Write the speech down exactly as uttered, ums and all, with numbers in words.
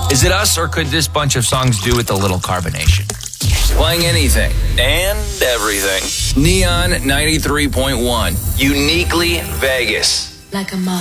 Is it us, or could this bunch of songs do with a little carbonation? Playing anything and everything. Neon ninety-three point one. Uniquely Vegas. Like a moth.